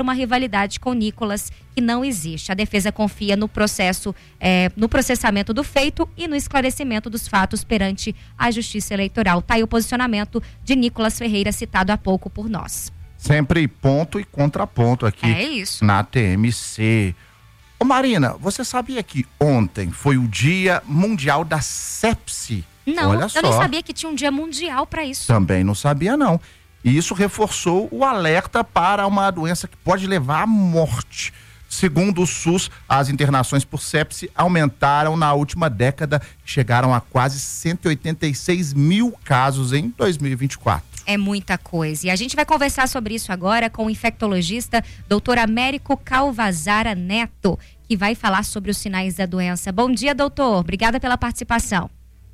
uma rivalidade com Nicolas que não existe. A defesa confia no processamento do feito e no esclarecimento dos fatos perante a Justiça Eleitoral. Tá aí o posicionamento de Nicolas Ferreira, citado há pouco por nós. Sempre ponto e contraponto aqui na TMC. Ô Marina, você sabia que ontem foi o Dia Mundial da Sepse? Não, olha só. Eu nem sabia que tinha um dia mundial para isso. Também não sabia, não. E isso reforçou o alerta para uma doença que pode levar à morte. Segundo o SUS, as internações por sepse aumentaram na última década, chegaram a quase 186 mil casos em 2024. É muita coisa. E a gente vai conversar sobre isso agora com o infectologista Dr. Américo Calvazara Neto, que vai falar sobre os sinais da doença. Bom dia, doutor. Obrigada pela participação.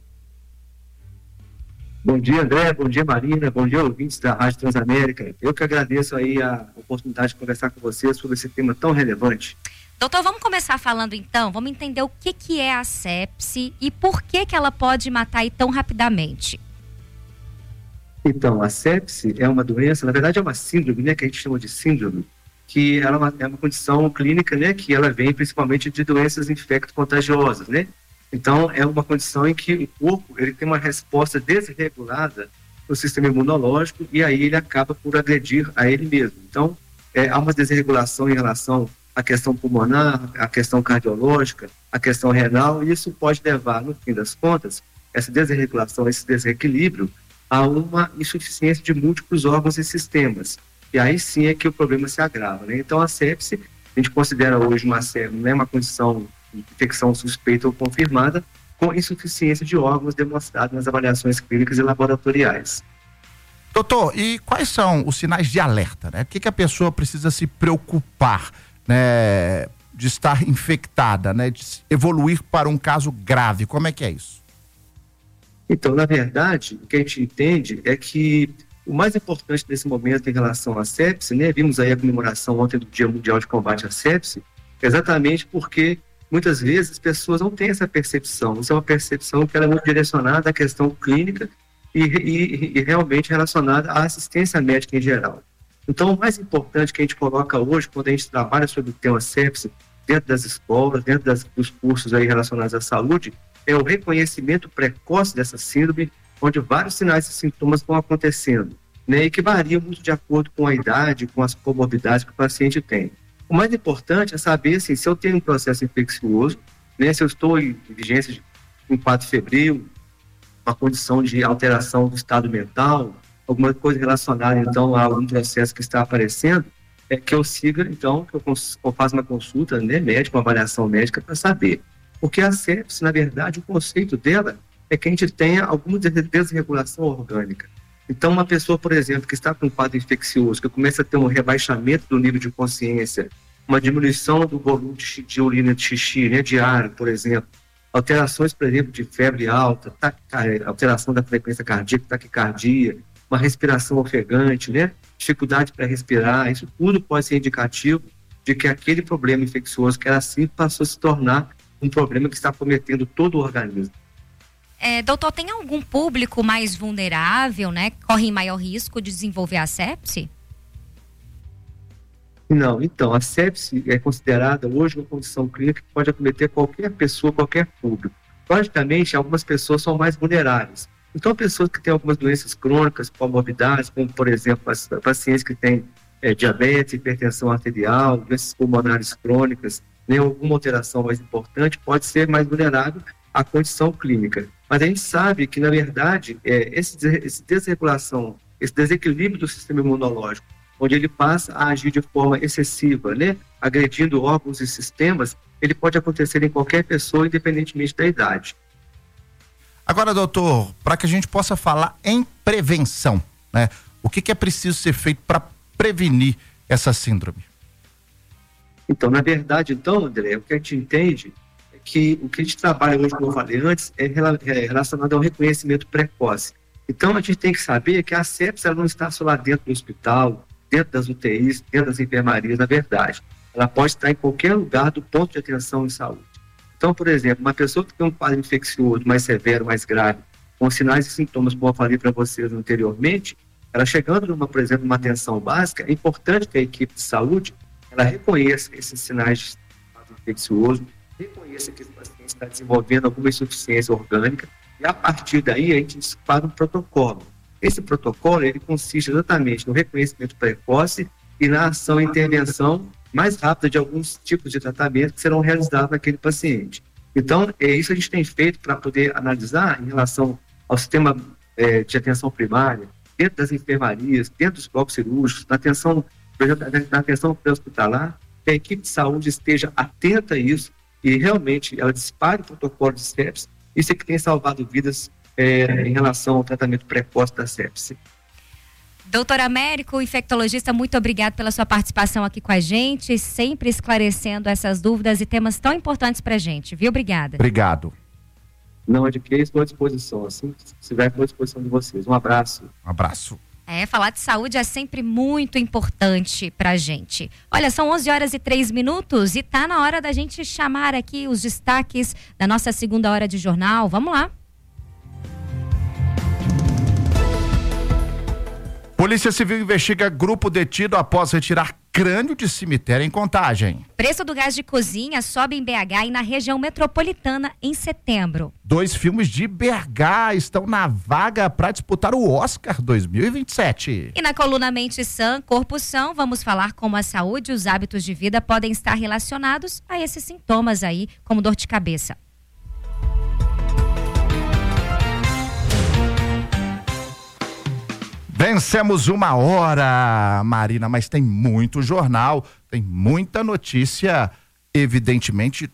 Bom dia, André. Bom dia, Marina. Bom dia, ouvintes da Rádio Transamérica. Eu que agradeço aí a oportunidade de conversar com vocês sobre esse tema tão relevante. Doutor, vamos começar falando então, vamos entender o que é a sepse e por que ela pode matar aí tão rapidamente. Então, a sepse é uma doença, na verdade é uma síndrome, né, que a gente chama de síndrome, que ela é uma condição clínica, né, que ela vem principalmente de doenças infecto-contagiosas, né? Então, é uma condição em que o corpo ele tem uma resposta desregulada no sistema imunológico e aí ele acaba por agredir a ele mesmo. Então, há uma desregulação em relação à questão pulmonar, à questão cardiológica, à questão renal, e isso pode levar, no fim das contas, essa desregulação, esse desequilíbrio, a uma insuficiência de múltiplos órgãos e sistemas. E aí sim é que o problema se agrava, né? Então, a sepse, a gente considera hoje uma condição de infecção suspeita ou confirmada com insuficiência de órgãos demonstrado nas avaliações clínicas e laboratoriais. Doutor, e quais são os sinais de alerta, né? O que a pessoa precisa se preocupar, né, de estar infectada, né, de evoluir para um caso grave? Como é que é isso? Então, na verdade, o que a gente entende é que o mais importante nesse momento em relação à sepse, né, vimos aí a comemoração ontem do Dia Mundial de Combate à Sepse, exatamente porque muitas vezes as pessoas não têm essa percepção. Isso é uma percepção que ela é muito direcionada à questão clínica e realmente relacionada à assistência médica em geral. Então, o mais importante que a gente coloca hoje, quando a gente trabalha sobre o tema sepse, dentro das escolas, dentro dos cursos aí relacionados à saúde, é o reconhecimento precoce dessa síndrome, onde vários sinais e sintomas vão acontecendo, né, e que variam muito de acordo com a idade, com as comorbidades que o paciente tem. O mais importante é saber assim, se eu tenho um processo infeccioso, né, se eu estou em vigência de um quadro febril, uma condição de alteração do estado mental, alguma coisa relacionada então a algum processo que está aparecendo, é que eu siga, então, que eu faça uma consulta, né, médica, uma avaliação médica para saber. Porque a sepse, na verdade, o conceito dela é que a gente tenha alguma desregulação orgânica. Então, uma pessoa, por exemplo, que está com um quadro infeccioso, que começa a ter um rebaixamento do nível de consciência, uma diminuição do volume de urina de xixi, né, diário, por exemplo, alterações, por exemplo, de febre alta, alteração da frequência cardíaca, taquicardia, uma respiração ofegante, né, dificuldade para respirar, isso tudo pode ser indicativo de que aquele problema infeccioso que era assim passou a se tornar um problema que está cometendo todo o organismo. Doutor, tem algum público mais vulnerável, né, que corre maior risco de desenvolver a sepse? Não, então, a sepse é considerada hoje uma condição clínica que pode acometer qualquer pessoa, qualquer público. Logicamente, algumas pessoas são mais vulneráveis. Então, pessoas que têm algumas doenças crônicas, comorbidades, como, por exemplo, pacientes que têm diabetes, hipertensão arterial, doenças pulmonares crônicas, né, alguma alteração mais importante, pode ser mais vulnerável à condição clínica. Mas a gente sabe que, na verdade, essa desregulação, esse desequilíbrio do sistema imunológico, onde ele passa a agir de forma excessiva, né, agredindo órgãos e sistemas, ele pode acontecer em qualquer pessoa, independentemente da idade. Agora, doutor, para que a gente possa falar em prevenção, né, o que é preciso ser feito para prevenir essa síndrome? Então, na verdade, então, André, o que a gente entende é que o que a gente trabalha hoje, como eu falei antes, é relacionado ao reconhecimento precoce. Então, a gente tem que saber que a sepse ela não está só lá dentro do hospital, dentro das UTIs, dentro das enfermarias, na verdade. Ela pode estar em qualquer lugar do ponto de atenção em saúde. Então, por exemplo, uma pessoa que tem um quadro infeccioso mais severo, mais grave, com sinais e sintomas, como eu falei para vocês anteriormente, ela chegando por exemplo, numa atenção básica, é importante que a equipe de saúde ela reconheça esses sinais de estado infeccioso, reconheça que esse paciente está desenvolvendo alguma insuficiência orgânica e a partir daí a gente dispara um protocolo. Esse protocolo ele consiste exatamente no reconhecimento precoce e na ação e intervenção mais rápida de alguns tipos de tratamento que serão realizados naquele paciente. Então, é isso que a gente tem feito para poder analisar em relação ao sistema de atenção primária, dentro das enfermarias, dentro dos blocos cirúrgicos, na atenção pré-hospitalar, que a equipe de saúde esteja atenta a isso e realmente ela dispare o protocolo de sepse. Isso é que tem salvado vidas em relação ao tratamento precoce da sepse. Doutor Américo, infectologista, muito obrigado pela sua participação aqui com a gente, sempre esclarecendo essas dúvidas e temas tão importantes pra gente, viu? Obrigada. Obrigado. Não, de que estou à disposição, assim, se estiver à disposição de vocês. Um abraço. Um abraço. Falar de saúde é sempre muito importante pra gente. Olha, são 11h03 e tá na hora da gente chamar aqui os destaques da nossa segunda hora de jornal. Vamos lá. Polícia Civil investiga grupo detido após retirar crânio de cemitério em Contagem. Preço do gás de cozinha sobe em BH e na região metropolitana em setembro. 2 filmes de BH estão na vaga para disputar o Oscar 2027. E na coluna Mente Sã, Corpo São, vamos falar como a saúde e os hábitos de vida podem estar relacionados a esses sintomas aí, como dor de cabeça. Vencemos 1 hora, Marina, mas tem muito jornal, tem muita notícia, evidentemente,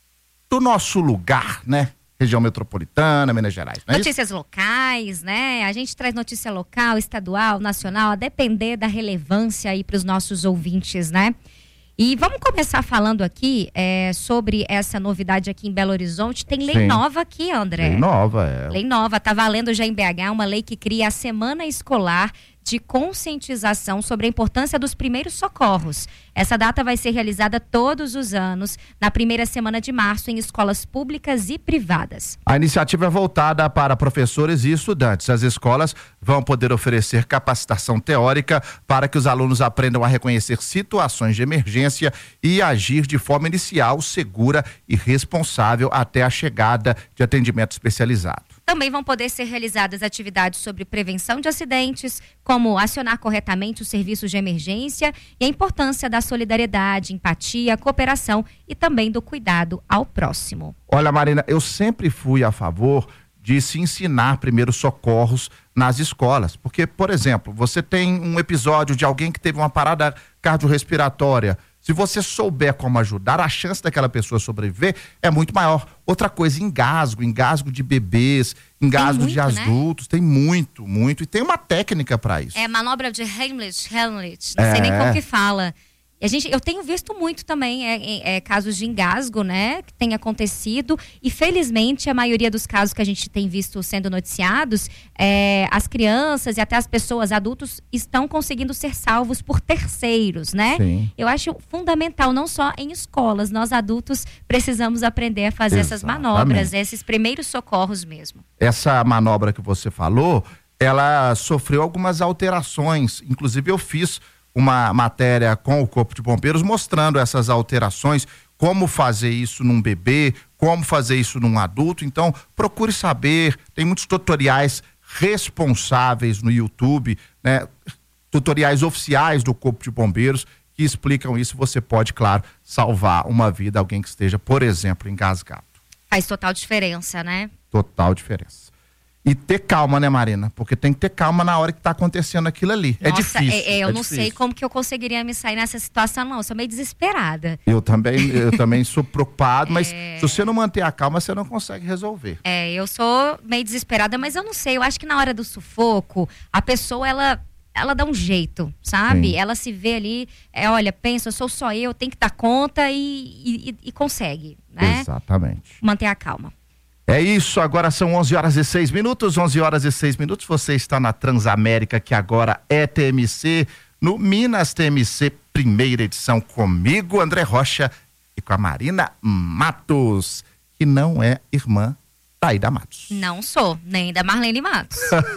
do nosso lugar, né? Região metropolitana, Minas Gerais, não é Notícias locais, né? A gente traz notícia local, estadual, nacional, a depender da relevância aí para os nossos ouvintes, né? E vamos começar falando aqui sobre essa novidade aqui em Belo Horizonte. Tem lei nova aqui, André. Lei nova, Lei nova, tá valendo já em BH, uma lei que cria a Semana Escolar de conscientização sobre a importância dos primeiros socorros. Essa data vai ser realizada todos os anos, na primeira semana de março, em escolas públicas e privadas. A iniciativa é voltada para professores e estudantes. As escolas vão poder oferecer capacitação teórica para que os alunos aprendam a reconhecer situações de emergência e agir de forma inicial, segura e responsável até a chegada de atendimento especializado. Também vão poder ser realizadas atividades sobre prevenção de acidentes, como acionar corretamente os serviços de emergência e a importância da solidariedade, empatia, cooperação e também do cuidado ao próximo. Olha, Marina, eu sempre fui a favor de se ensinar primeiros socorros nas escolas, porque, por exemplo, você tem um episódio de alguém que teve uma parada cardiorrespiratória. Se você souber como ajudar, a chance daquela pessoa sobreviver é muito maior. Outra coisa, engasgo de bebês, engasgo de adultos, tem muito. E tem uma técnica para isso. Manobra de Heimlich, não sei nem como que fala. Eu tenho visto muito também casos de engasgo, né, que tem acontecido, e felizmente a maioria dos casos que a gente tem visto sendo noticiados, as crianças e até as pessoas, adultos, estão conseguindo ser salvos por terceiros, né? Sim. Eu acho fundamental, não só em escolas, nós adultos precisamos aprender a fazer essas manobras, esses primeiros socorros mesmo. Essa manobra que você falou, ela sofreu algumas alterações, inclusive eu fiz uma matéria com o Corpo de Bombeiros mostrando essas alterações, como fazer isso num bebê, como fazer isso num adulto. Então, procure saber, tem muitos tutoriais responsáveis no YouTube, né? Tutoriais oficiais do Corpo de Bombeiros que explicam isso. Você pode, claro, salvar uma vida, alguém que esteja, por exemplo, engasgado. Faz total diferença, né? Total diferença. E ter calma, né, Marina? Porque tem que ter calma na hora que tá acontecendo aquilo ali. Nossa, é difícil. Eu não sei como que eu conseguiria me sair nessa situação, não. Eu sou meio desesperada. Eu também sou preocupado, mas se você não manter a calma, você não consegue resolver. Eu sou meio desesperada, mas eu não sei. Eu acho que na hora do sufoco, a pessoa, ela dá um jeito, sabe? Sim. Ela se vê ali, olha, pensa, sou só eu, tenho que dar conta e consegue, né? Exatamente. Manter a calma. É isso, agora são 11h06, 11h06, você está na Transamérica, que agora é TMC, no Minas TMC, primeira edição, comigo, André Rocha, e com a Marina Matos, que não é irmã da Aida Matos. Não sou, nem da Marlene Matos.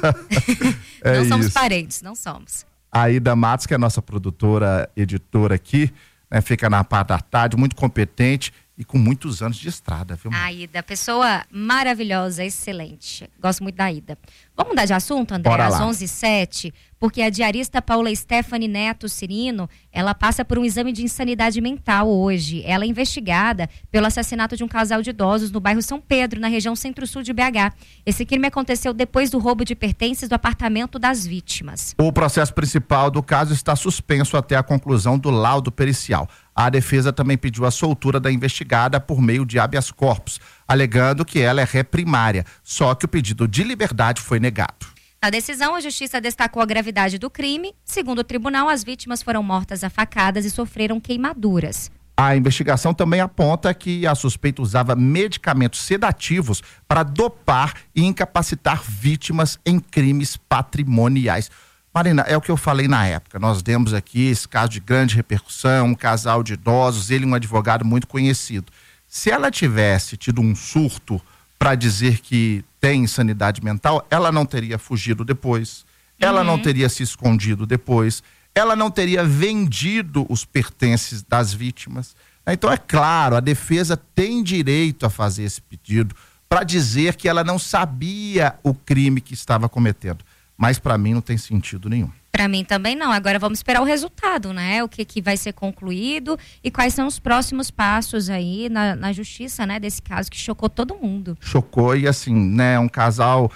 Não somos parentes, não somos. A Aida Matos, que é a nossa produtora, editora aqui, né, fica na parte da tarde, muito competente e com muitos anos de estrada, viu? A Aida, pessoa maravilhosa, excelente. Gosto muito da Aida. Vamos mudar de assunto, André? Bora às lá. 11h07, porque a diarista Paula Stephanie Neto Cirino, ela passa por um exame de insanidade mental hoje. Ela é investigada pelo assassinato de um casal de idosos no bairro São Pedro, na região centro-sul de BH. Esse crime aconteceu depois do roubo de pertences do apartamento das vítimas. O processo principal do caso está suspenso até a conclusão do laudo pericial. A defesa também pediu a soltura da investigada por meio de habeas corpus, alegando que ela é ré primária, só que o pedido de liberdade foi negado. Na decisão, a justiça destacou a gravidade do crime. Segundo o tribunal, as vítimas foram mortas a facadas e sofreram queimaduras. A investigação também aponta que a suspeita usava medicamentos sedativos para dopar e incapacitar vítimas em crimes patrimoniais. Marina, é o que eu falei na época. Nós demos aqui esse caso de grande repercussão, um casal de idosos, ele um advogado muito conhecido. Se ela tivesse tido um surto para dizer que tem insanidade mental, ela não teria fugido depois, ela não teria se escondido depois, ela não teria vendido os pertences das vítimas. Então, é claro, a defesa tem direito a fazer esse pedido para dizer que ela não sabia o crime que estava cometendo. Mas para mim não tem sentido nenhum. Para mim também não. Agora vamos esperar o resultado, né? O que vai ser concluído e quais são os próximos passos aí na justiça, né? Desse caso que chocou todo mundo. Chocou e assim, né? Um casal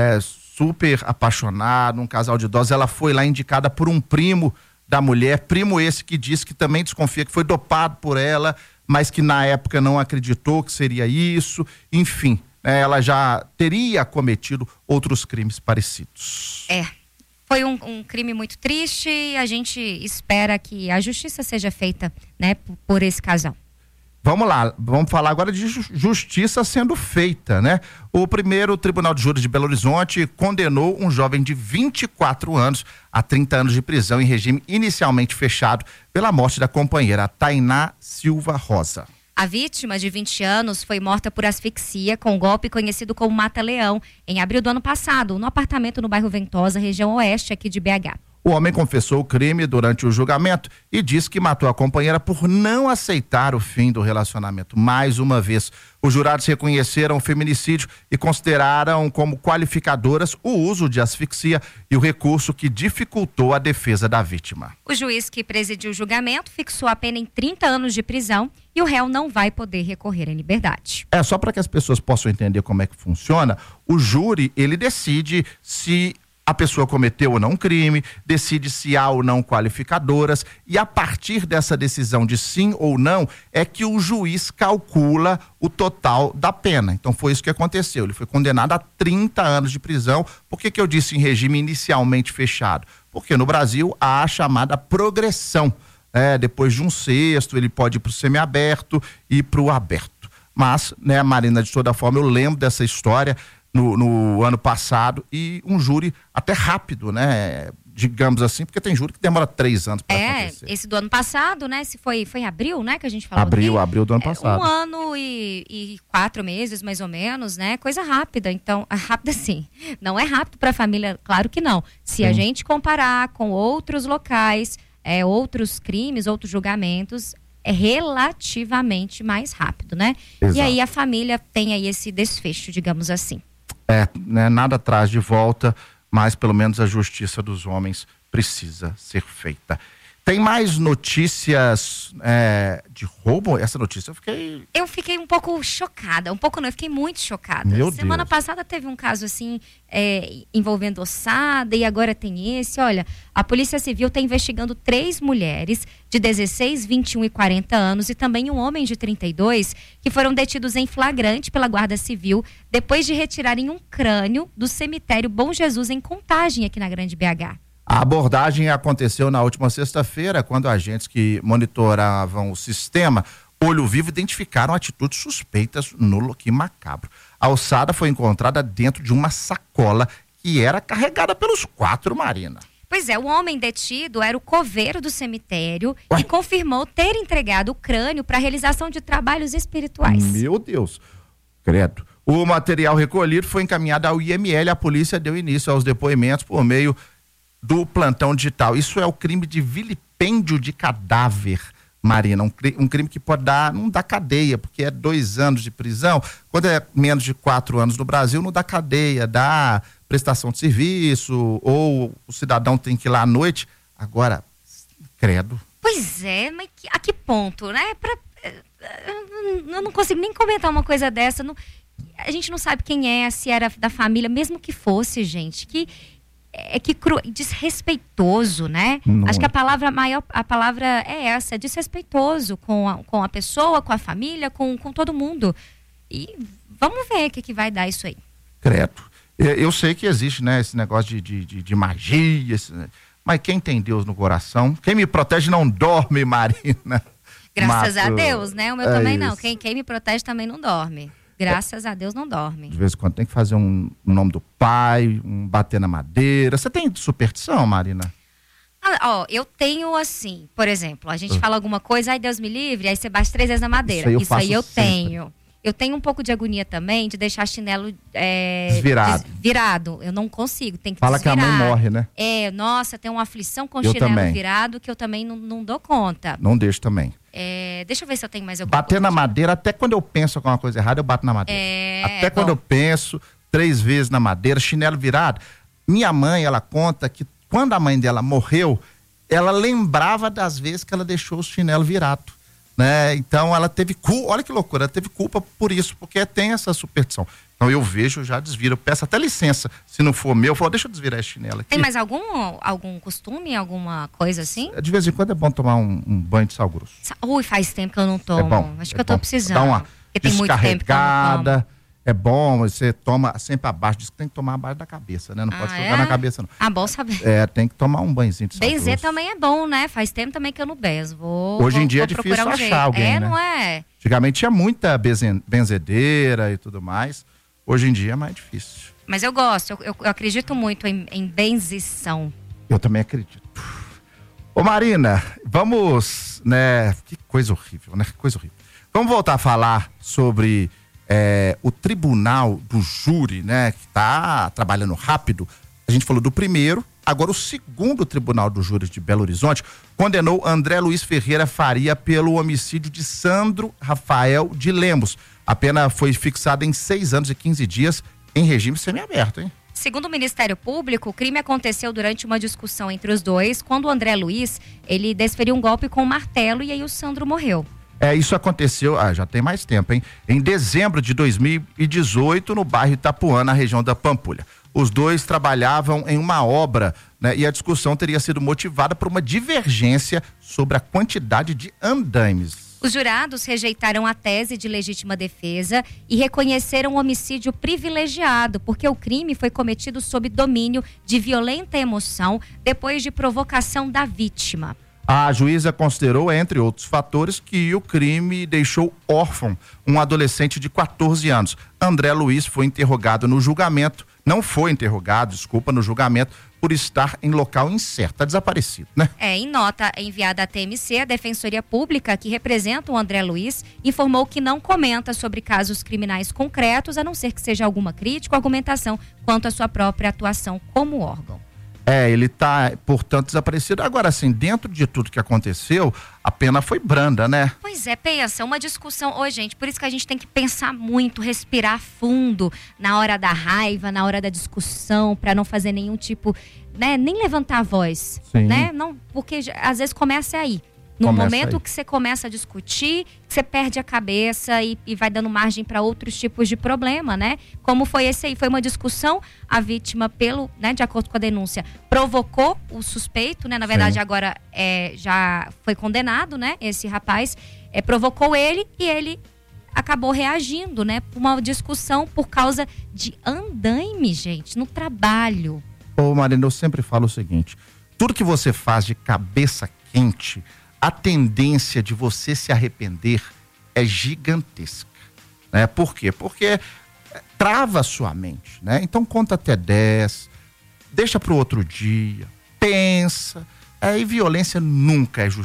super apaixonado, um casal de idosos. Ela foi lá indicada por um primo da mulher, primo esse que disse que também desconfia que foi dopado por ela, mas que na época não acreditou que seria isso. Enfim, ela já teria cometido outros crimes parecidos. Foi um crime muito triste e a gente espera que a justiça seja feita, né, por esse casal. Vamos lá, vamos falar agora de justiça sendo feita, né? O primeiro Tribunal de Júri de Belo Horizonte condenou um jovem de 24 anos a 30 anos de prisão em regime inicialmente fechado pela morte da companheira Tainá Silva Rosa. A vítima, de 20 anos, foi morta por asfixia com um golpe conhecido como mata-leão em abril do ano passado, no apartamento no bairro Ventosa, região oeste aqui de BH. O homem confessou o crime durante o julgamento e disse que matou a companheira por não aceitar o fim do relacionamento. Mais uma vez, os jurados reconheceram o feminicídio e consideraram como qualificadoras o uso de asfixia e o recurso que dificultou a defesa da vítima. O juiz que presidiu o julgamento fixou a pena em 30 anos de prisão e o réu não vai poder recorrer em liberdade. Só para que as pessoas possam entender como é que funciona, o júri, ele decide se a pessoa cometeu ou não um crime, decide se há ou não qualificadoras e a partir dessa decisão de sim ou não é que o juiz calcula o total da pena. Então foi isso que aconteceu, ele foi condenado a 30 anos de prisão. Por que eu disse em regime inicialmente fechado? Porque no Brasil há a chamada progressão. Depois de um sexto ele pode ir para o semiaberto e para o aberto. Mas, né, Marina, de toda forma eu lembro dessa história no ano passado e um júri até rápido, né? Digamos assim, porque tem júri que demora 3 anos para acontecer. Esse do ano passado, né? Foi em abril, né? Que a gente falou Abril do ano passado. 1 ano e 4 meses, mais ou menos, né? Coisa rápida. Então, rápida sim. Não é rápido para a família, claro que não. Se a gente comparar com outros locais, outros crimes, outros julgamentos, é relativamente mais rápido, né? Exato. E aí a família tem aí esse desfecho, digamos assim. Né, nada traz de volta, mas pelo menos a justiça dos homens precisa ser feita. Tem mais notícias de roubo? Essa notícia eu fiquei um pouco chocada. Um pouco não, eu fiquei muito chocada. Semana passada teve um caso assim, envolvendo ossada e agora tem esse. Olha, a Polícia Civil está investigando 3 mulheres de 16, 21 e 40 anos e também um homem de 32 que foram detidos em flagrante pela Guarda Civil depois de retirarem um crânio do cemitério Bom Jesus em Contagem, aqui na Grande BH. A abordagem aconteceu na última sexta-feira, quando agentes que monitoravam o sistema Olho Vivo identificaram atitudes suspeitas no local macabro. A ossada foi encontrada dentro de uma sacola que era carregada pelos 4, Marina. Pois é, o homem detido era o coveiro do cemitério e confirmou ter entregado o crânio para a realização de trabalhos espirituais. Meu Deus, credo. O material recolhido foi encaminhado ao IML. A polícia deu início aos depoimentos por meio do plantão digital. Isso é o crime de vilipêndio de cadáver, Marina. Um crime que pode dar, não dá cadeia, porque é 2 anos de prisão. Quando é menos de 4 anos no Brasil, não dá cadeia, dá prestação de serviço, ou o cidadão tem que ir lá à noite. Agora, credo. Pois é, mas a que ponto, né? Eu não consigo nem comentar uma coisa dessa. A gente não sabe quem é, se era da família, mesmo que fosse, gente. Desrespeitoso, né? Não. Acho que a palavra é essa, desrespeitoso com a pessoa, com a família, com todo mundo. E vamos ver o que vai dar isso aí. Credo. Eu sei que existe, né, esse negócio de magia, mas quem tem Deus no coração, quem me protege não dorme, Marina. Graças a Deus, né? O meu também não. Quem me protege também não dorme. Graças a Deus não dorme. De vez em quando tem que fazer um nome do pai, bater na madeira. Você tem superstição, Marina? Eu tenho assim, por exemplo, a gente fala alguma coisa, ai Deus me livre, aí você bate 3 vezes na madeira. Isso aí eu tenho. Eu tenho um pouco de agonia também de deixar chinelo virado. Eu não consigo, tem que Fala desvirar. Que a mãe morre, né? Nossa, tem uma aflição com eu chinelo também. virado que eu também não dou conta. Não deixo também. Deixa eu ver se eu tenho mais alguma Bater na madeira, até quando eu penso com uma coisa errada, eu bato na madeira. Até quando eu penso, 3 vezes na madeira, chinelo virado. Minha mãe, ela conta que quando a mãe dela morreu, ela lembrava das vezes que ela deixou o chinelo virado. Né? Então ela teve culpa, olha que loucura, ela teve culpa por isso, porque tem essa superstição. Então eu vejo, já desviro, eu peço até licença, se não for meu, eu falo, deixa eu desvirar esse chinelo aqui. Tem mais algum costume, alguma coisa assim? De vez em quando é bom tomar um banho de sal grosso. Faz tempo que eu não tomo. É bom, Acho que eu tô precisando. Dá uma porque tem muito tempo que eu não tomo. É bom, você toma sempre abaixo, diz que tem que tomar abaixo da cabeça, né? Não pode jogar na cabeça, não. Bom saber. Tem que tomar um banhozinho de sal Benzer grosso. também é bom, né? Faz tempo também que eu não benzo. Hoje em dia é difícil achar alguém, né? Não é? Antigamente tinha muita benzedeira e tudo mais. Hoje em dia é mais difícil. Mas eu gosto, eu acredito muito em benzição. Eu também acredito. Ô Marina, vamos, né? Que coisa horrível, né? Que coisa horrível. Vamos voltar a falar sobre o tribunal do júri, né? Que tá trabalhando rápido. A gente falou do primeiro, agora o segundo tribunal do júri de Belo Horizonte condenou André Luiz Ferreira Faria pelo homicídio de Sandro Rafael de Lemos. A pena foi fixada em 6 anos e 15 dias em regime semiaberto, hein? Segundo o Ministério Público, o crime aconteceu durante uma discussão entre os dois, quando o André Luiz, ele desferiu um golpe com um martelo e aí o Sandro morreu. Isso aconteceu, já tem mais tempo, hein? Em dezembro de 2018, no bairro Itapuã, na região da Pampulha. Os dois trabalhavam em uma obra, né? E a discussão teria sido motivada por uma divergência sobre a quantidade de andaimes. Os jurados rejeitaram a tese de legítima defesa e reconheceram o homicídio privilegiado, porque o crime foi cometido sob domínio de violenta emoção depois de provocação da vítima. A juíza considerou, entre outros fatores, que o crime deixou órfão um adolescente de 14 anos. André Luiz foi interrogado no julgamento, não foi interrogado, no julgamento, por estar em local incerto, está desaparecido, né? Em nota enviada à TMC, a Defensoria Pública, que representa o André Luiz, informou que não comenta sobre casos criminais concretos, a não ser que seja alguma crítica ou argumentação quanto à sua própria atuação como órgão. Ele está, portanto, desaparecido. Agora, assim, dentro de tudo que aconteceu, a pena foi branda, né? Pois é, pensa, uma discussão... gente, por isso que a gente tem que pensar muito, respirar fundo na hora da raiva, na hora da discussão, para não fazer nenhum tipo, né, nem levantar a voz, Sim. né? Não, porque às vezes começa aí. No momento que você começa a discutir, você perde a cabeça e vai dando margem para outros tipos de problema, né? Como foi esse aí? Foi uma discussão, a vítima, de acordo com a denúncia, provocou o suspeito, né? Na verdade, Sim. agora já foi condenado, né? Esse rapaz provocou ele e ele acabou reagindo, né? Por uma discussão por causa de andaime, gente, no trabalho. Ô Marina, eu sempre falo o seguinte, tudo que você faz de cabeça quente, a tendência de você se arrepender é gigantesca, né? Por quê? Porque trava a sua mente, né? Então conta até 10, deixa para o outro dia, pensa. E violência nunca é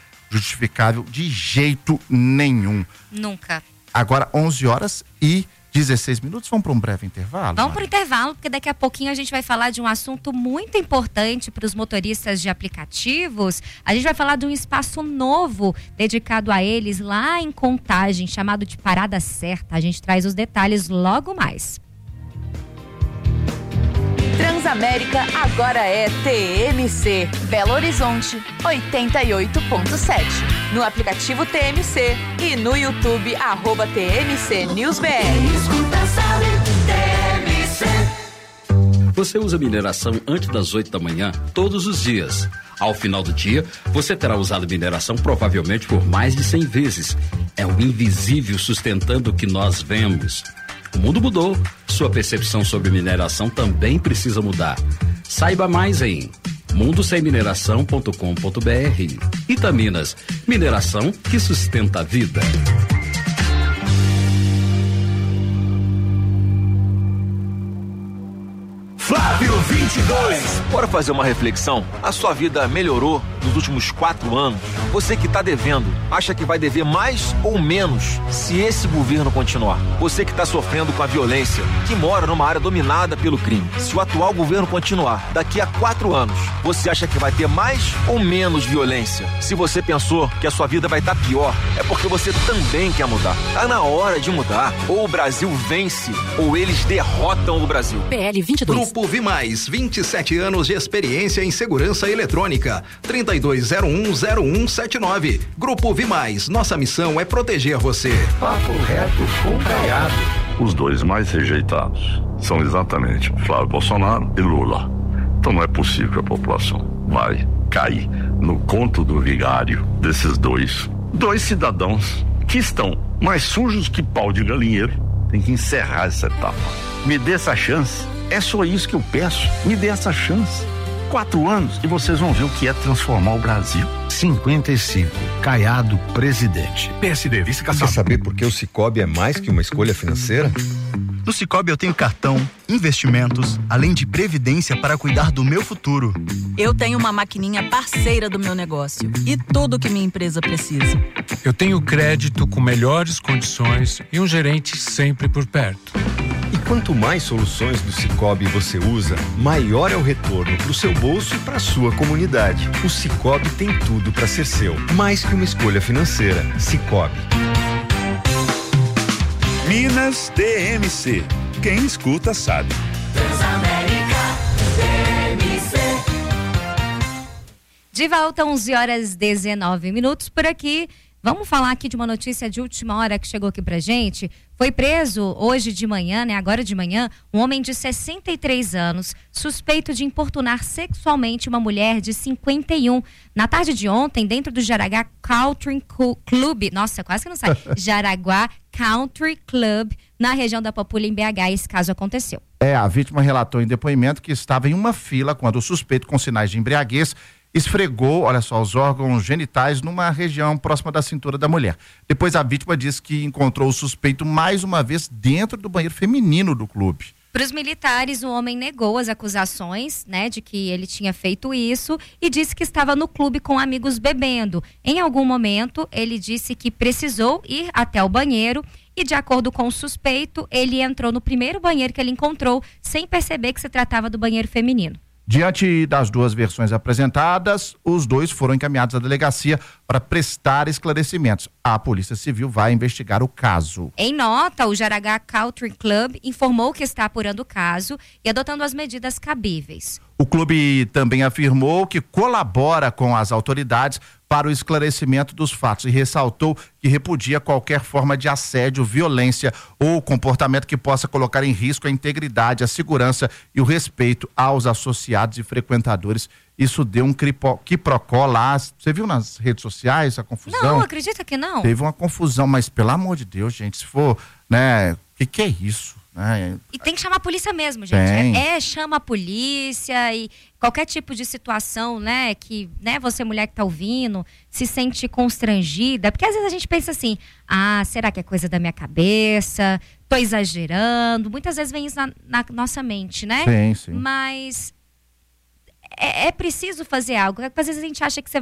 justificável de jeito nenhum. Nunca. Agora 11h17. 16 minutos, vamos para um breve intervalo? Vamos para o intervalo, porque daqui a pouquinho a gente vai falar de um assunto muito importante para os motoristas de aplicativos. A gente vai falar de um espaço novo dedicado a eles lá em Contagem, chamado de Parada Certa. A gente traz os detalhes logo mais. Transamérica agora é TMC, Belo Horizonte 88.7. No aplicativo TMC e no YouTube @TMC News BR. Você usa mineração antes das 8 da manhã todos os dias. Ao final do dia, você terá usado mineração provavelmente por mais de 100 vezes. É o invisível sustentando o que nós vemos. O mundo mudou. Sua percepção sobre mineração também precisa mudar. Saiba mais em mundosemmineração.com.br. Itaminas, mineração que sustenta a vida. Flávio 22. Bora fazer uma reflexão? A sua vida melhorou nos últimos 4 anos? Você que está devendo, acha que vai dever mais ou menos se esse governo continuar? Você que está sofrendo com a violência, que mora numa área dominada pelo crime, se o atual governo continuar, daqui a 4 anos, você acha que vai ter mais ou menos violência? Se você pensou que a sua vida vai estar pior, é porque você também quer mudar. Tá na hora de mudar. Ou o Brasil vence, ou eles derrotam o Brasil. PL 22. Grupo Vimais, 27 anos de experiência em segurança eletrônica. 32010179. Grupo Vimais, nossa missão é proteger você. Papo reto com Caiado. Os dois mais rejeitados são exatamente Flávio Bolsonaro e Lula. Então não é possível que a população vai cair no conto do vigário desses dois cidadãos que estão mais sujos que pau de galinheiro. Tem que encerrar essa etapa. Me dê essa chance. É só isso que eu peço. Me dê essa chance. 4 anos e vocês vão ver o que é transformar o Brasil. 55. Caiado, presidente. PSD, vice-caçado. Quer saber por que o Sicoob é mais que uma escolha financeira? No Sicoob eu tenho cartão, investimentos, além de previdência para cuidar do meu futuro. Eu tenho uma maquininha parceira do meu negócio e tudo que minha empresa precisa. Eu tenho crédito com melhores condições e um gerente sempre por perto. E quanto mais soluções do Sicoob você usa, maior é o retorno para o seu bolso e para a sua comunidade. O Sicoob tem tudo para ser seu, mais que uma escolha financeira. Sicoob. Minas DMC. Quem escuta sabe. Transamérica DMC. De volta, 11h19 por aqui. Vamos falar aqui de uma notícia de última hora que chegou aqui pra gente. Foi preso hoje de manhã, agora de manhã, um homem de 63 anos, suspeito de importunar sexualmente uma mulher de 51. Na tarde de ontem, dentro do Jaraguá Country Club, nossa, quase que não sai, Jaraguá Country Club, na região da Pampulha, em BH, esse caso aconteceu. A vítima relatou em depoimento que estava em uma fila quando o suspeito, com sinais de embriaguez, esfregou, olha só, os órgãos genitais numa região próxima da cintura da mulher. Depois a vítima disse que encontrou o suspeito mais uma vez dentro do banheiro feminino do clube. Para os militares, o homem negou as acusações, de que ele tinha feito isso e disse que estava no clube com amigos bebendo. Em algum momento, ele disse que precisou ir até o banheiro e, de acordo com o suspeito, ele entrou no primeiro banheiro que ele encontrou sem perceber que se tratava do banheiro feminino. Diante das duas versões apresentadas, os dois foram encaminhados à delegacia para prestar esclarecimentos. A Polícia Civil vai investigar o caso. Em nota, o Jaraguá Country Club informou que está apurando o caso e adotando as medidas cabíveis. O clube também afirmou que colabora com as autoridades para o esclarecimento dos fatos e ressaltou que repudia qualquer forma de assédio, violência ou comportamento que possa colocar em risco a integridade, a segurança e o respeito aos associados e frequentadores. Isso deu um quiprocó lá. Você viu nas redes sociais a confusão? Não, acredita que não. Teve uma confusão, mas pelo amor de Deus, gente, se for, o que é isso? E tem que chamar a polícia mesmo, gente. Chama a polícia e qualquer tipo de situação, que, você mulher que tá ouvindo, se sente constrangida, porque às vezes a gente pensa assim, será que é coisa da minha cabeça? Tô exagerando. Muitas vezes vem isso na nossa mente, né? Sim. Mas é preciso fazer algo. Às vezes a gente acha que você vai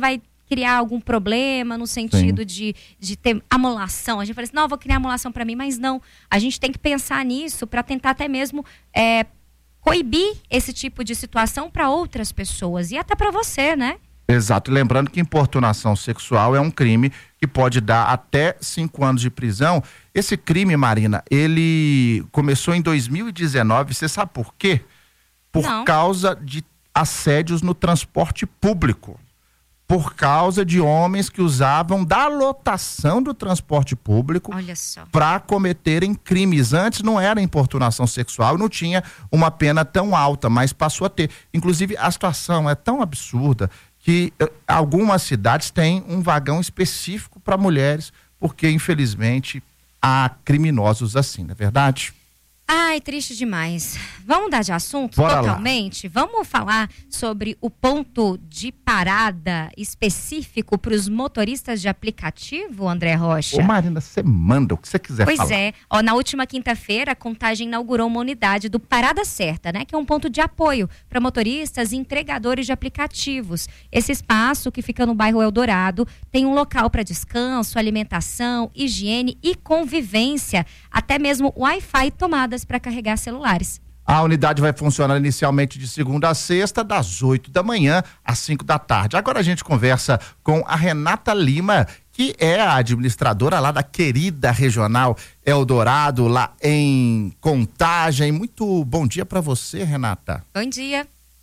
criar algum problema no sentido de ter amolação. A gente fala assim, não, eu vou criar amolação para mim, mas não. A gente tem que pensar nisso para tentar até mesmo coibir esse tipo de situação para outras pessoas e até para você, né? Exato. Lembrando que importunação sexual é um crime que pode dar até 5 anos de prisão. Esse crime, Marina, ele começou em 2019. Você sabe por quê? Por causa de assédios no transporte público. Por causa de homens que usavam da lotação do transporte público para cometerem crimes. Antes não era importunação sexual, não tinha uma pena tão alta, mas passou a ter. Inclusive, a situação é tão absurda que algumas cidades têm um vagão específico para mulheres, porque, infelizmente, há criminosos assim, não é verdade? Ai, triste demais. Vamos mudar de assunto totalmente? Vamos falar sobre o ponto de parada específico para os motoristas de aplicativo, André Rocha? Ô Marina, você manda o que você quiser falar. Pois é. Ó, na última quinta-feira, a Contagem inaugurou uma unidade do Parada Certa, né? Que é um ponto de apoio para motoristas e entregadores de aplicativos. Esse espaço, que fica no bairro Eldorado, tem um local para descanso, alimentação, higiene e convivência. Até mesmo Wi-Fi e tomadas para carregar celulares. A unidade vai funcionar inicialmente de segunda a sexta, das 8 da manhã às 5 da tarde. Agora a gente conversa com a Renata Lima, que é a administradora lá da querida regional Eldorado, lá em Contagem. Muito bom dia para você, Renata. Bom dia.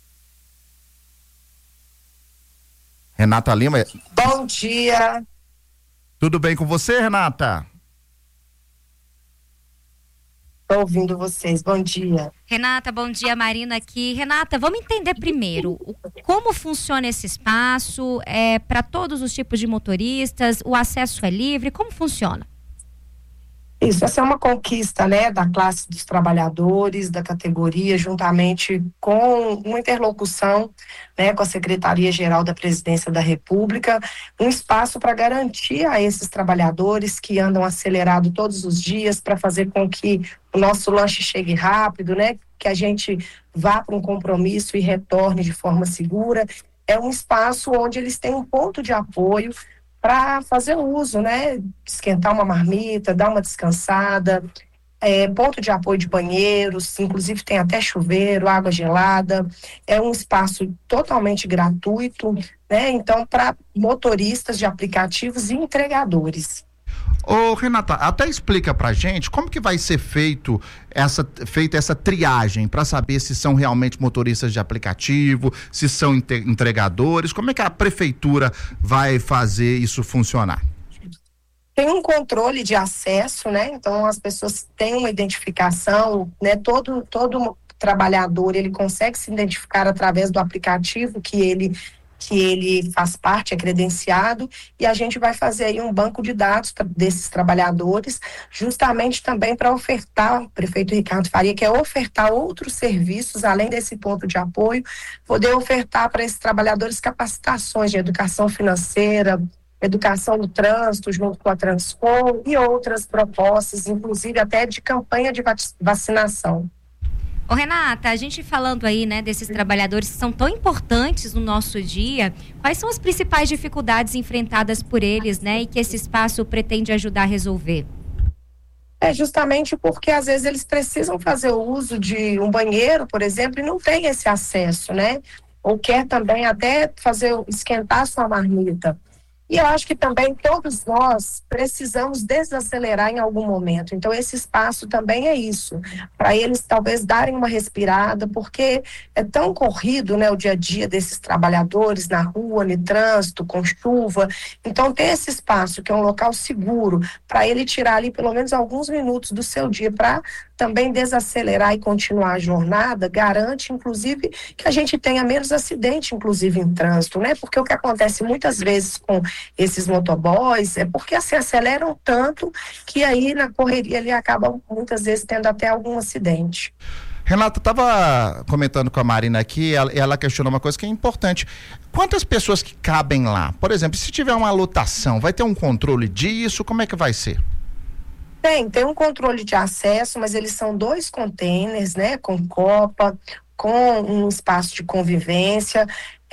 Renata Lima. Bom dia. Tudo bem com você, Renata? Estou ouvindo vocês, bom dia. Renata, bom dia, Marina aqui. Renata, vamos entender primeiro como funciona esse espaço, para todos os tipos de motoristas, o acesso é livre, como funciona? Isso, essa é uma conquista, né, da classe dos trabalhadores, da categoria, juntamente com uma interlocução, né, com a Secretaria-Geral da Presidência da República, um espaço para garantir a esses trabalhadores que andam acelerado todos os dias para fazer com que o nosso lanche chegue rápido, né, que a gente vá para um compromisso e retorne de forma segura. É um espaço onde eles têm um ponto de apoio para fazer uso, né, esquentar uma marmita, dar uma descansada, ponto de apoio de banheiros, inclusive tem até chuveiro, água gelada, é um espaço totalmente gratuito, né, então para motoristas de aplicativos e entregadores. Ô Renata, até explica pra gente como que vai ser feita essa triagem para saber se são realmente motoristas de aplicativo, se são entregadores, como é que a prefeitura vai fazer isso funcionar? Tem um controle de acesso, né? Então as pessoas têm uma identificação, né? Todo trabalhador, ele consegue se identificar através do aplicativo que ele faz parte, é credenciado, e a gente vai fazer aí um banco de dados desses trabalhadores, justamente também para ofertar, o prefeito Ricardo Faria quer ofertar outros serviços, além desse ponto de apoio, poder ofertar para esses trabalhadores capacitações de educação financeira, educação no trânsito, junto com a Transcom, e outras propostas, inclusive até de campanha de vacinação. Ô Renata, a gente falando aí, né, desses trabalhadores que são tão importantes no nosso dia, quais são as principais dificuldades enfrentadas por eles, né, e que esse espaço pretende ajudar a resolver? É justamente porque às vezes eles precisam fazer o uso de um banheiro, por exemplo, e não tem esse acesso, né, ou quer também até esquentar sua marmita. E eu acho que também todos nós precisamos desacelerar em algum momento. Então esse espaço também é isso, para eles talvez darem uma respirada, porque é tão corrido, né, o dia a dia desses trabalhadores na rua, no trânsito, com chuva. Então ter esse espaço, que é um local seguro, para ele tirar ali pelo menos alguns minutos do seu dia para também desacelerar e continuar a jornada, garante, inclusive, que a gente tenha menos acidente, inclusive, em trânsito, né? Porque o que acontece muitas vezes com esses motoboys é porque se aceleram tanto que aí na correria ele acaba muitas vezes tendo até algum acidente. Renata, estava comentando com a Marina aqui, ela questionou uma coisa que é importante. Quantas pessoas que cabem lá? Por exemplo, se tiver uma lotação, vai ter um controle disso? Como é que vai ser? Tem um controle de acesso, mas eles são 2 containers, né, com copa, com um espaço de convivência.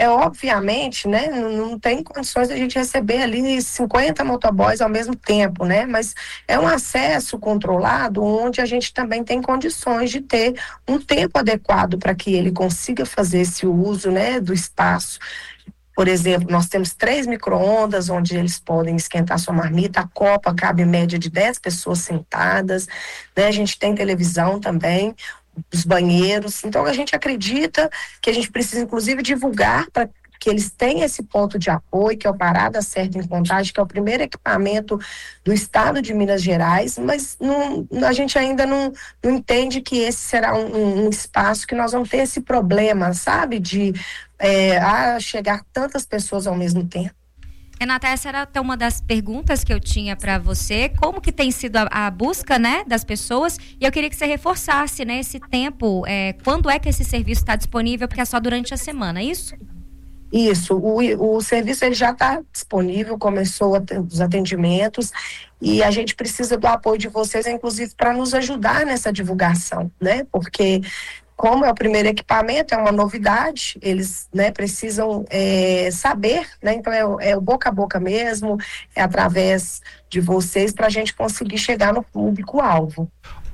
obviamente, né, não tem condições de a gente receber ali 50 motoboys ao mesmo tempo, né, mas é um acesso controlado onde a gente também tem condições de ter um tempo adequado para que ele consiga fazer esse uso, né, do espaço. Por exemplo, nós temos 3 micro-ondas onde eles podem esquentar sua marmita, a copa cabe em média de 10 pessoas sentadas, né? A gente tem televisão também, os banheiros, então a gente acredita que a gente precisa inclusive divulgar para que eles tenham esse ponto de apoio, que é o Parada Certa em Contagem, que é o primeiro equipamento do estado de Minas Gerais, mas a gente ainda não entende que esse será um espaço que nós vamos ter esse problema, sabe, de chegar tantas pessoas ao mesmo tempo. Renata, essa era até uma das perguntas que eu tinha para você, como que tem sido a busca, né, das pessoas, e eu queria que você reforçasse, né, esse tempo, quando é que esse serviço está disponível, porque é só durante a semana, é isso? Isso, o serviço ele já está disponível, começou os atendimentos e a gente precisa do apoio de vocês, inclusive, para nos ajudar nessa divulgação, né, porque como é o primeiro equipamento, é uma novidade, eles, né, precisam saber, né, então é o boca a boca mesmo, é através de vocês para a gente conseguir chegar no público-alvo.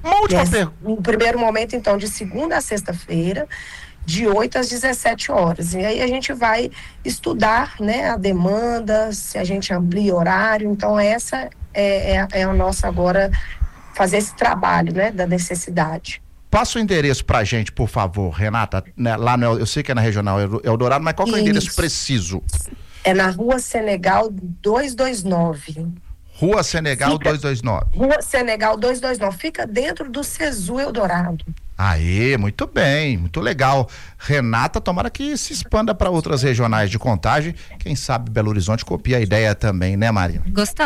No primeiro momento, então, de segunda a sexta-feira, de 8 às 17 horas. E aí a gente vai estudar, né, a demanda, se a gente amplia horário, então essa é a nossa agora, fazer esse trabalho, né, da necessidade. Passa o endereço pra gente, por favor, Renata, né, lá eu sei que é na Regional Eldorado, mas qual que é o endereço preciso? É na Rua Senegal 229. Rua Senegal 229. Rua Senegal 229, fica dentro do Cesu Eldorado. Aê, muito bem, muito legal. Renata, tomara que se expanda para outras regionais de Contagem, quem sabe Belo Horizonte copia a ideia também, né, Marina?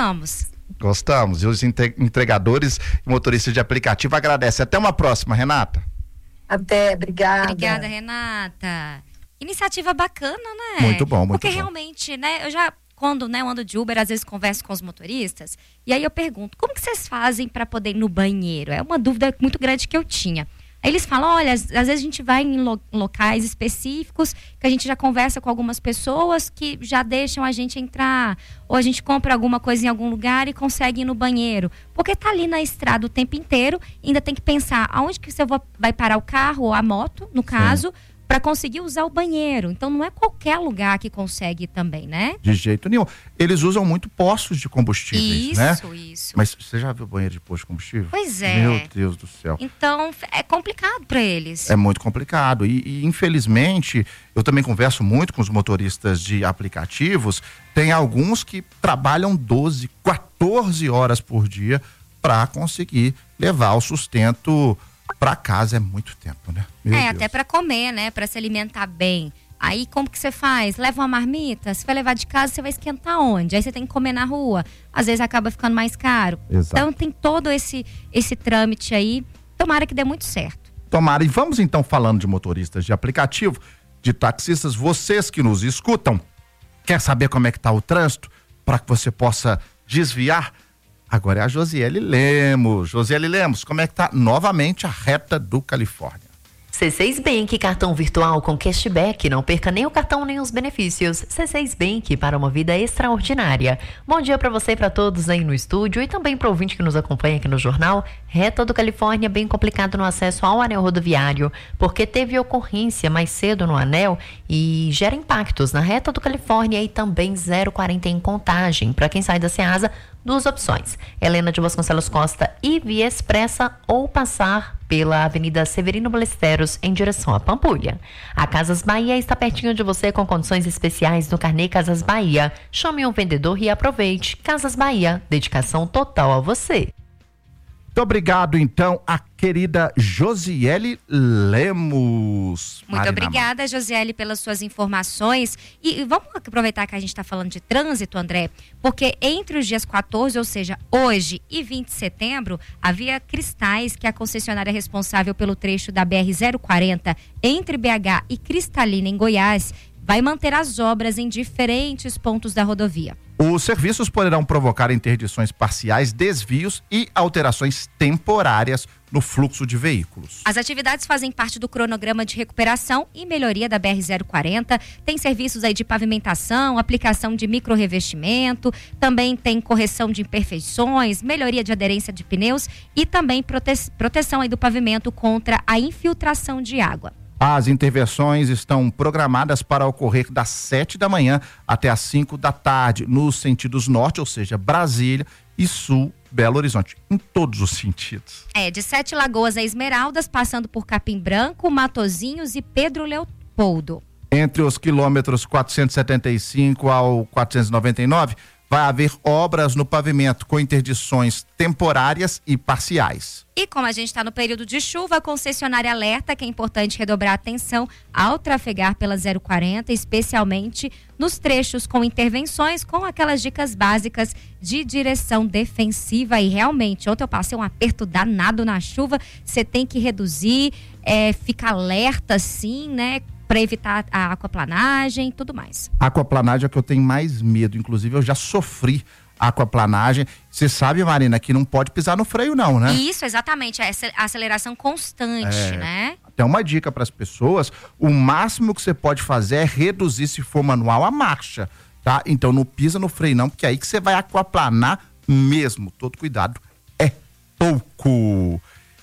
Gostamos, e os entregadores e motoristas de aplicativo agradecem. Até uma próxima, Renata. Até, obrigada. Obrigada, Renata. Iniciativa bacana, né? Muito bom, muito Porque bom. realmente, né, eu já, quando, né, eu ando de Uber, às vezes converso com os motoristas, e aí eu pergunto, como que vocês fazem para poder ir no banheiro? É uma dúvida muito grande que eu tinha. Aí eles falam, olha, às vezes a gente vai em locais específicos, que a gente já conversa com algumas pessoas que já deixam a gente entrar, ou a gente compra alguma coisa em algum lugar e consegue ir no banheiro. Porque tá ali na estrada o tempo inteiro, ainda tem que pensar aonde que você vai parar o carro ou a moto, no caso, para conseguir usar o banheiro. Então não é qualquer lugar que consegue também, né? De jeito nenhum. Eles usam muito postos de combustíveis, né? Isso. Mas você já viu banheiro de posto de combustível? Pois é. Meu Deus do céu. Então é complicado para eles. É muito complicado e infelizmente eu também converso muito com os motoristas de aplicativos. Tem alguns que trabalham 12, 14 horas por dia para conseguir levar o sustento para casa. É muito tempo, né? Meu Deus. Até para comer, né? Para se alimentar bem. Aí como que você faz? Leva uma marmita, você vai levar de casa, você vai esquentar onde? Aí você tem que comer na rua. Às vezes acaba ficando mais caro. Exato. Então tem todo esse trâmite aí. Tomara que dê muito certo. Tomara. E vamos então falando de motoristas de aplicativo, de taxistas, vocês que nos escutam, quer saber como é que tá o trânsito para que você possa desviar? Agora é a Josiele Lemos. Josiele Lemos, como é que tá novamente a reta do Califórnia? C6 Bank, cartão virtual com cashback, não perca nem o cartão nem os benefícios. C6 Bank, para uma vida extraordinária. Bom dia para você e para todos aí no estúdio e também para o ouvinte que nos acompanha aqui no jornal. Reta do Califórnia bem complicado no acesso ao anel rodoviário, porque teve ocorrência mais cedo no anel e gera impactos na reta do Califórnia e também 040 em Contagem. Para quem sai da Ceasa, duas opções: Helena de Vasconcelos Costa e Via Expressa, ou passar pela Avenida Severino Balesteros em direção a Pampulha. A Casas Bahia está pertinho de você com condições especiais no Carnê Casas Bahia. Chame um vendedor e aproveite. Casas Bahia, dedicação total a você. Muito obrigado, então, a querida Josiele Lemos. Muito obrigada, Josiele, pelas suas informações. E vamos aproveitar que a gente está falando de trânsito, André, porque entre os dias 14, ou seja, hoje e 20 de setembro, a Via Cristais, que é a concessionária responsável pelo trecho da BR-040 entre BH e Cristalina, em Goiás, vai manter as obras em diferentes pontos da rodovia. Os serviços poderão provocar interdições parciais, desvios e alterações temporárias no fluxo de veículos. As atividades fazem parte do cronograma de recuperação e melhoria da BR-040. Tem serviços aí de pavimentação, aplicação de microrrevestimento, também tem correção de imperfeições, melhoria de aderência de pneus e também proteção aí do pavimento contra a infiltração de água. As intervenções estão programadas para ocorrer das 7 da manhã até as 5 da tarde, nos sentidos norte, ou seja, Brasília e sul, Belo Horizonte, em todos os sentidos. De Sete Lagoas a Esmeraldas, passando por Capim Branco, Matozinhos e Pedro Leopoldo. Entre os quilômetros 475 ao 499, vai haver obras no pavimento com interdições temporárias e parciais. E como a gente está no período de chuva, a concessionária alerta que é importante redobrar a atenção ao trafegar pela 040, especialmente nos trechos com intervenções, com aquelas dicas básicas de direção defensiva. E realmente, ontem eu passei um aperto danado na chuva, você tem que reduzir, ficar alerta sim, né? Para evitar a aquaplanagem e tudo mais. A aquaplanagem é que eu tenho mais medo, inclusive eu já sofri aquaplanagem. Você sabe, Marina, que não pode pisar no freio não, né? Isso, exatamente, é aceleração constante, né? Até uma dica para as pessoas, o máximo que você pode fazer é reduzir, se for manual, a marcha, tá? Então não pisa no freio não, porque é aí que você vai aquaplanar mesmo. Todo cuidado é pouco.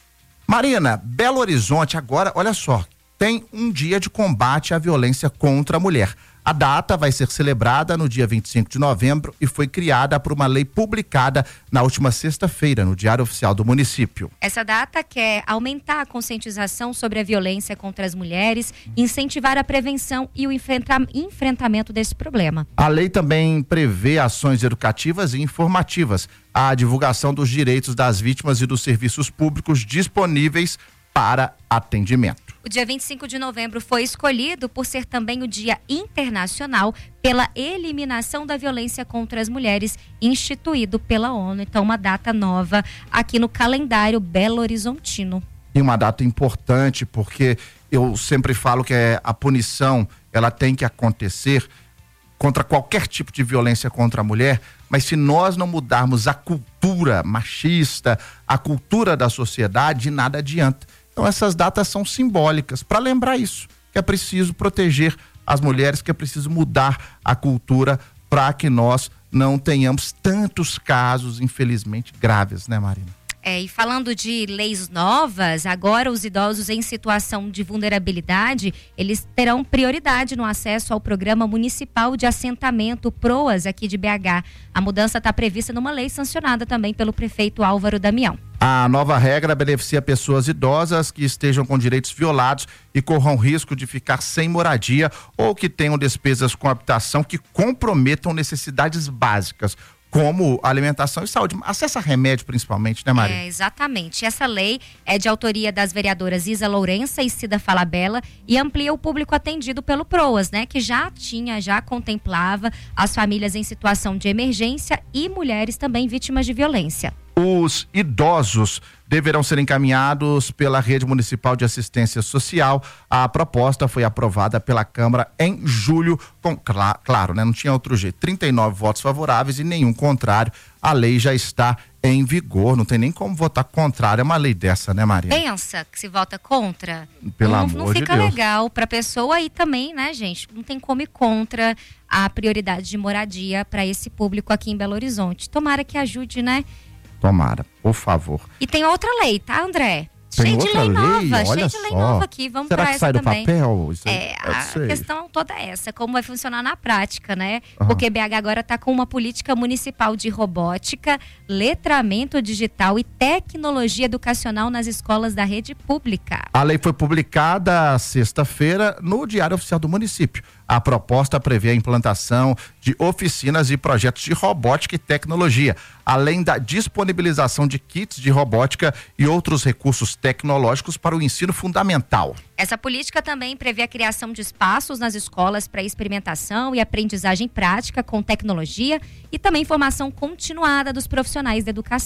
Marina, Belo Horizonte agora, olha só, tem um dia de combate à violência contra a mulher. A data vai ser celebrada no dia 25 de novembro e foi criada por uma lei publicada na última sexta-feira no Diário Oficial do município. Essa data quer aumentar a conscientização sobre a violência contra as mulheres, incentivar a prevenção e o enfrentamento desse problema. A lei também prevê ações educativas e informativas, a divulgação dos direitos das vítimas e dos serviços públicos disponíveis para atendimento. O dia 25 de novembro foi escolhido por ser também o Dia Internacional pela Eliminação da Violência contra as Mulheres, instituído pela ONU. Então, uma data nova aqui no calendário belo-horizontino. E uma data importante, porque eu sempre falo que a punição, ela tem que acontecer contra qualquer tipo de violência contra a mulher, mas se nós não mudarmos a cultura machista, a cultura da sociedade, de nada adianta. Então essas datas são simbólicas para lembrar isso, que é preciso proteger as mulheres, que é preciso mudar a cultura para que nós não tenhamos tantos casos, infelizmente, graves, né, Marina? E falando de leis novas, agora os idosos em situação de vulnerabilidade, eles terão prioridade no acesso ao Programa Municipal de Assentamento PROAS aqui de BH. A mudança está prevista numa lei sancionada também pelo prefeito Álvaro Damião. A nova regra beneficia pessoas idosas que estejam com direitos violados e corram risco de ficar sem moradia ou que tenham despesas com habitação que comprometam necessidades básicas, como alimentação e saúde. Acesso a remédio, principalmente, né, Maria? Exatamente. Essa lei é de autoria das vereadoras Isa Lourença e Cida Falabella e amplia o público atendido pelo PROAS, né? Que já contemplava as famílias em situação de emergência e mulheres também vítimas de violência. Os idosos deverão ser encaminhados pela Rede Municipal de Assistência Social. A proposta foi aprovada pela Câmara em julho, claro, né? Não tinha outro jeito. 39 votos favoráveis e nenhum contrário. A lei já está em vigor, não tem nem como votar contrário a uma lei dessa, né, Maria? Pensa que se vota contra, Pelo não amor de fica Deus. legal pra pessoa e também, né, gente, não tem como ir contra a prioridade de moradia para esse público aqui em Belo Horizonte. Tomara que ajude, né? Tomara, por favor. E tem outra lei, tá, André? Tem cheio de outra lei nova, olha cheio de lei só. nova aqui. Vamos Será pra que essa sai também. do papel? Isso A questão toda é essa, como vai funcionar na prática, né? Uhum. Porque BH agora está com uma política municipal de robótica, letramento digital e tecnologia educacional nas escolas da rede pública. A lei foi publicada sexta-feira no Diário Oficial do município. A proposta prevê a implantação de oficinas e projetos de robótica e tecnologia, além da disponibilização de kits de robótica e outros recursos tecnológicos para o ensino fundamental. Essa política também prevê a criação de espaços nas escolas para experimentação e aprendizagem prática com tecnologia e também formação continuada dos profissionais da educação.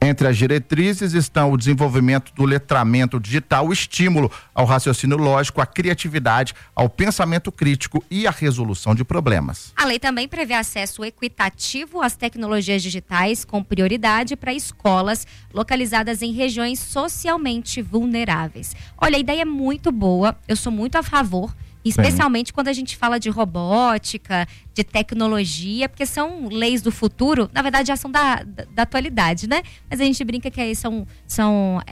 Entre as diretrizes estão o desenvolvimento do letramento digital, o estímulo ao raciocínio lógico, a criatividade, ao pensamento crítico e a resolução de problemas. A lei também prevê acesso equitativo às tecnologias digitais com prioridade para escolas localizadas em regiões socialmente vulneráveis. Olha, a ideia é muito boa, eu sou muito a favor, especialmente quando a gente fala de robótica, de tecnologia, porque são leis do futuro, na verdade já são da atualidade, né? Mas a gente brinca que aí são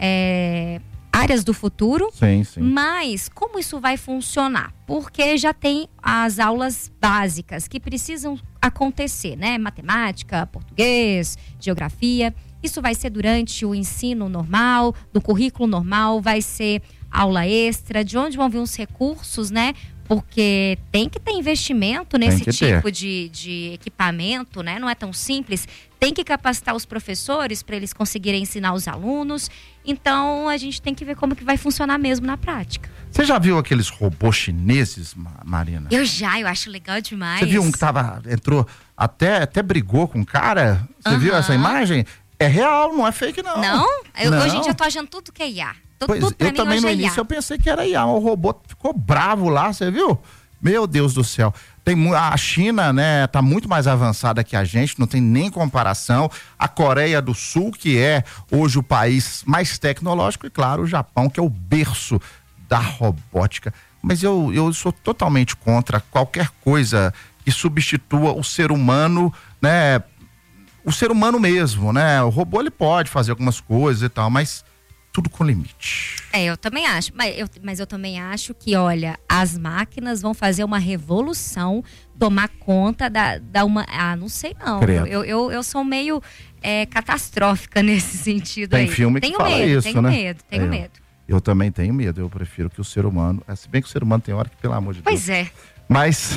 áreas do futuro. Sim. Mas como isso vai funcionar? Porque já tem as aulas básicas que precisam acontecer, né? Matemática, português, geografia. Isso vai ser durante o ensino normal, do currículo normal, vai ser aula extra, de onde vão vir os recursos, né? Porque tem que ter investimento nesse tipo de equipamento, né? Não é tão simples. Tem que capacitar os professores para eles conseguirem ensinar os alunos. Então, a gente tem que ver como que vai funcionar mesmo na prática. Você já viu aqueles robôs chineses, Marina? Eu acho legal demais. Você viu um que entrou, até brigou com um cara? Você viu essa imagem? É real, não é fake não. Não? Hoje em dia eu tô achando tudo que é IA. Pois, eu também no início eu pensei que era IA, o robô ficou bravo lá, você viu? Meu Deus do céu. A China, né, tá muito mais avançada que a gente, não tem nem comparação. A Coreia do Sul, que é hoje o país mais tecnológico, e claro, o Japão, que é o berço da robótica. Mas eu sou totalmente contra qualquer coisa que substitua o ser humano, né? O ser humano mesmo, né? O robô, ele pode fazer algumas coisas e tal, mas tudo com limite. Eu também acho, mas eu também acho que, olha, as máquinas vão fazer uma revolução, tomar conta da uma... não sei não. Eu sou meio catastrófica nesse sentido aí. Tem filme que fala isso, né? Tenho medo. Eu também tenho medo, eu prefiro que o ser humano... Se bem que o ser humano tem hora que, pelo amor de Deus... Pois é. Mas...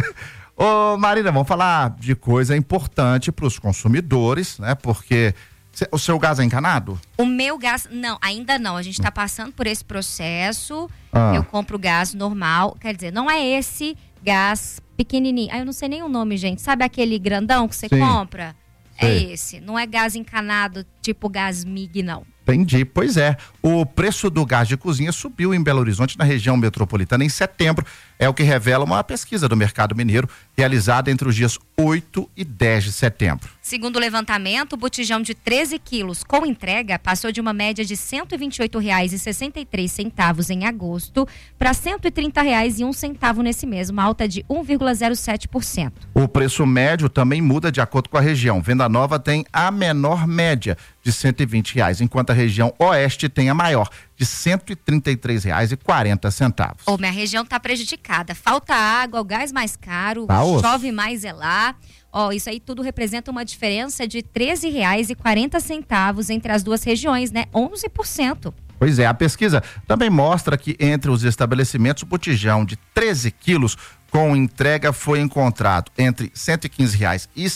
Ô, Marina, vamos falar de coisa importante para os consumidores, né? Porque... O seu gás é encanado? O meu gás, não, ainda não. A gente está passando por esse processo. Eu compro gás normal. Quer dizer, não é esse gás pequenininho. Eu não sei nem o nome, gente. Sabe aquele grandão que você compra? É esse. Não é gás encanado, tipo gás MIG, não. Entendi. Pois é. O preço do gás de cozinha subiu em Belo Horizonte, na região metropolitana, em setembro. É o que revela uma pesquisa do mercado mineiro realizada entre os dias 8 e 10 de setembro. Segundo o levantamento, o botijão de 13 quilos com entrega passou de uma média de R$ 128,63 em agosto para R$ 130,01 nesse mês, uma alta de 1,07%. O preço médio também muda de acordo com a região. Venda Nova tem a menor média de R$ 120, enquanto a região Oeste tem a maior, de R$ 133,40. Minha região está prejudicada. Falta água, o gás mais caro, chove mais lá. Isso aí tudo representa uma diferença de R$ 13,40 entre as duas regiões, né? 11%. Pois é, a pesquisa também mostra que entre os estabelecimentos, o botijão de 13 quilos com entrega foi encontrado entre R$ 115,00 e R$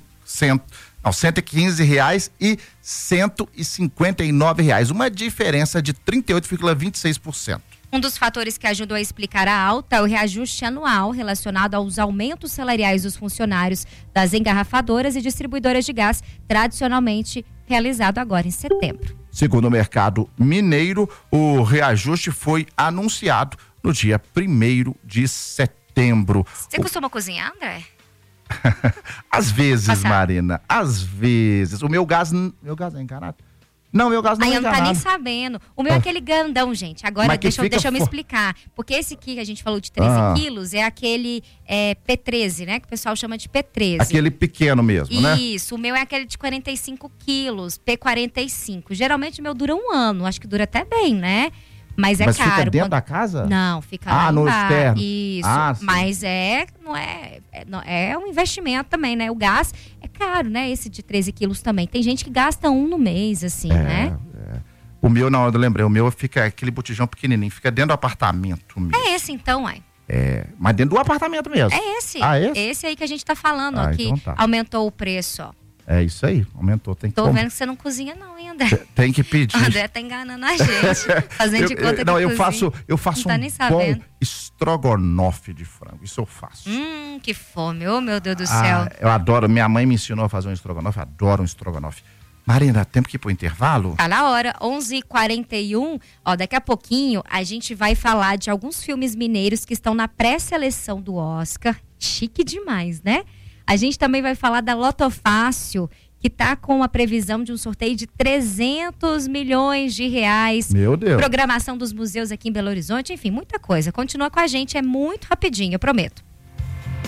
159,00, uma diferença de 38,26%. Um dos fatores que ajudou a explicar a alta é o reajuste anual relacionado aos aumentos salariais dos funcionários das engarrafadoras e distribuidoras de gás, tradicionalmente realizado agora em setembro. Segundo o mercado mineiro, o reajuste foi anunciado no dia 1º de setembro. Você costuma cozinhar, André? Às vezes, Marina, às vezes. O meu gás é encanado? Não, meu gás não é encanado. Eu não tá nem sabendo. O meu é aquele grandão, gente. Agora, deixa eu me explicar. Porque esse aqui que a gente falou de 13 quilos é aquele P13, né? Que o pessoal chama de P13. Aquele pequeno mesmo, né? Isso. O meu é aquele de 45 quilos, P45. Geralmente o meu dura 1 ano. Acho que dura até bem, né? Mas caro. Mas fica dentro da casa? Não, fica lá no externo. Isso. Mas é um investimento também, né? O gás é caro, né? Esse de 13 quilos também. Tem gente que gasta 1 no mês, assim, né? O meu, não, eu lembrei. O meu fica aquele botijão pequenininho, fica dentro do apartamento mesmo. É esse então, mas dentro do apartamento mesmo. É esse. Esse? Esse aí que a gente tá falando, ó, que então aumentou o preço, ó. É isso aí, aumentou. Tô vendo que você não cozinha não, hein, André? Tem que pedir. O André tá enganando a gente. Fazendo de conta que eu faço tá um bom estrogonofe de frango. Isso eu faço. Que fome. Oh, meu Deus do céu. Eu adoro. Minha mãe me ensinou a fazer um estrogonofe. Adoro um estrogonofe. Marina, tempo que ir pro intervalo? Tá na hora, 11h41. Ó, daqui a pouquinho a gente vai falar de alguns filmes mineiros que estão na pré-seleção do Oscar. Chique demais, né? A gente também vai falar da Lotofácil, que está com a previsão de um sorteio de 300 milhões de reais. Meu Deus. Programação dos museus aqui em Belo Horizonte, enfim, muita coisa. Continua com a gente, é muito rapidinho, eu prometo.